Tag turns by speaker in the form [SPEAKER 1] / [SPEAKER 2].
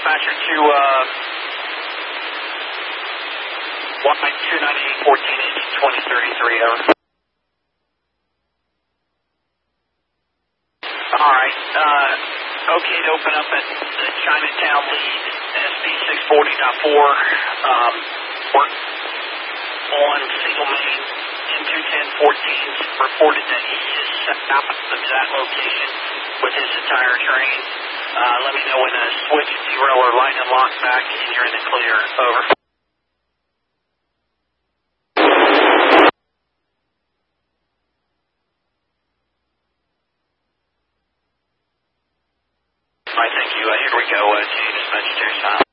[SPEAKER 1] dispatcher to 1929814 2033, over. Alright, okay to open up at the Chinatown lead, SB 640.4, work on single main, N21014, reported that he is south of that location with his entire train. Let me know when a switch, derail, or line unlocks back and you're in the clear, over. Alright, thank you. Here we go, to dispatch to your style.